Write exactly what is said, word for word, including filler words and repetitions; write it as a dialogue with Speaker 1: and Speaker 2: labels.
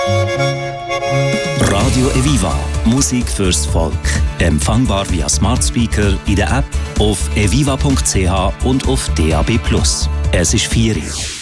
Speaker 1: Radio Eviva, Musik fürs Volk. Empfangbar via Smart Speaker in der App, auf eviva punkt c h und auf D A B plus. Es ist vier Uhr.